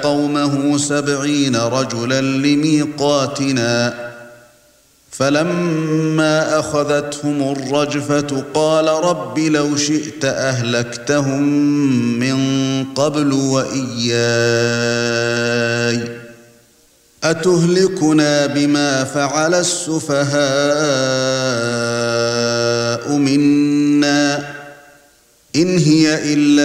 قومه 70 رجلا لميقاتنا فلما أخذتهم الرجفة قال رب لو شئت أهلكتهم من قبل وإياي أتهلكنا بما فعل السفهاء منا إن هي إلا